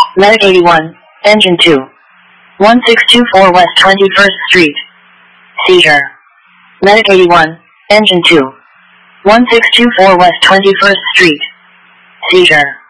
Medic 81, Engine 2. 1624 West 21st Street. Seizure. Medic 81, Engine 2. 1624 West 21st Street. Seizure.